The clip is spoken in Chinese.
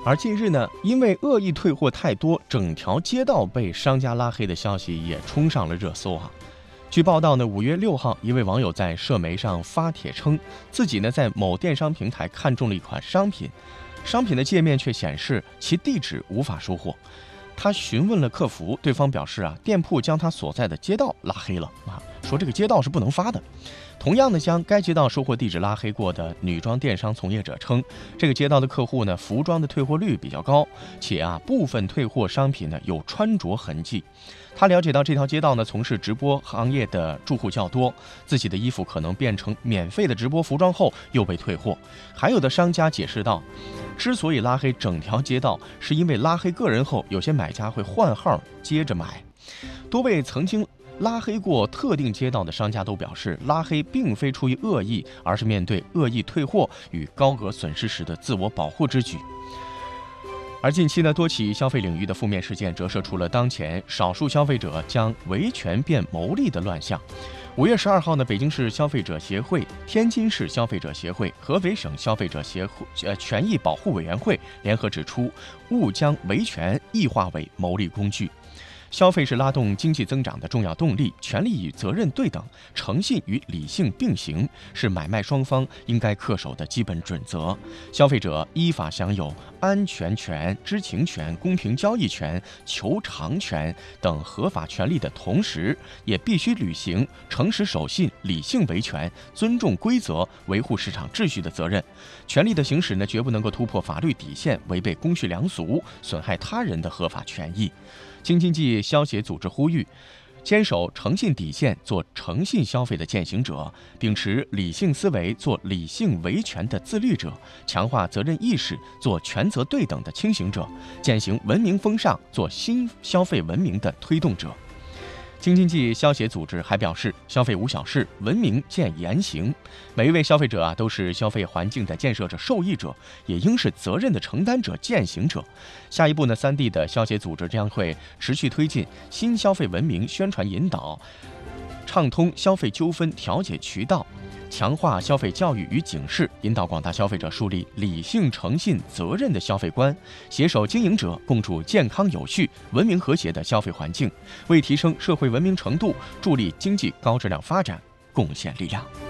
而近日呢，因为恶意退货太多，整条街道被商家拉黑的消息也冲上了热搜啊。据报道呢，5月6号，一位网友在社媒上发帖称，自己呢在某电商平台看中了一款商品，商品的界面却显示其地址无法收货。他询问了客服，对方表示店铺将他所在的街道拉黑了说这个街道是不能发的。同样的，将该街道收货地址拉黑过的女装电商从业者称，这个街道的客户呢，服装的退货率比较高，且部分退货商品呢有穿着痕迹。他了解到这条街道呢从事直播行业的住户较多，自己的衣服可能变成免费的直播服装后又被退货。还有的商家解释道，之所以拉黑整条街道，是因为拉黑个人后，有些买家会换号接着买。多位曾经拉黑过特定街道的商家都表示，拉黑并非出于恶意，而是面对恶意退货与高额损失时的自我保护之举。而近期呢，多起消费领域的负面事件折射出了当前少数消费者将维权变牟利的乱象。5月12号呢，北京市消费者协会、天津市消费者协会、合肥省消费者协会权益保护委员会联合指出，勿将维权异化为牟利工具。消费是拉动经济增长的重要动力，权利与责任对等，诚信与理性并行，是买卖双方应该恪守的基本准则。消费者依法享有安全权、知情权、公平交易权、求偿权等合法权利的同时，也必须履行诚实守信、理性维权、尊重规则、维护市场秩序的责任。权利的行使呢，绝不能够突破法律底线，违背公序良俗，损害他人的合法权益。京津冀消协组织呼吁，坚守诚信底线，做诚信消费的践行者，秉持理性思维，做理性维权的自律者，强化责任意识，做权责对等的清醒者，践行文明风尚，做新消费文明的推动者。京津冀消协组织还表示，消费无小事，文明见言行。每一位消费者都是消费环境的建设者、受益者，也应是责任的承担者、践行者。下一步呢，3地的消协组织将会持续推进新消费文明宣传引导，畅通消费纠纷调解渠道，强化消费教育与警示，引导广大消费者树立理性、诚信、责任的消费观，携手经营者共筑健康有序、文明和谐的消费环境，为提升社会文明程度、助力经济高质量发展贡献力量。